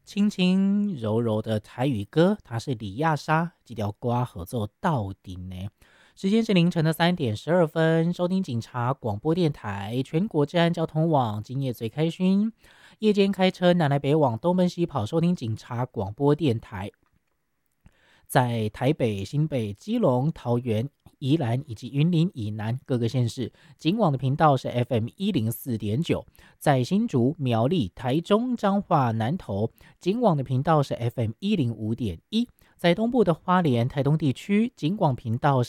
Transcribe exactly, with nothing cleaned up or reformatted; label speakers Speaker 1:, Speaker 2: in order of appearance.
Speaker 1: 轻轻柔柔的台语歌，它是李亚莎这条歌合奏到底呢。时间是凌晨的三点十二分，收听警察广播电台全国治安交通网，今夜最开心。夜间开车南来北往，东奔西跑，收听警察广播电台。在台北、新北、基隆、桃园、宜兰以及云林以南各个县市，警网的频道是 F M 一零四点九。在新竹、苗栗、台中、彰化、南投，警网的频道是 F M 一零五点一。在东部的花莲、台东地区，警广频道是